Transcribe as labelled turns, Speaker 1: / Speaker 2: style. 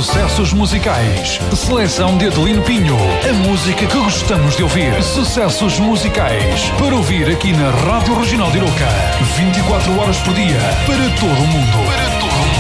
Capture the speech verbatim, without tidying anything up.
Speaker 1: Sucessos musicais. Seleção de Adelino Pinho. A música que gostamos de ouvir. Sucessos musicais. Para ouvir aqui na Rádio Regional de Aroca. vinte e quatro horas por dia. Para todo o mundo. Para todo o mundo.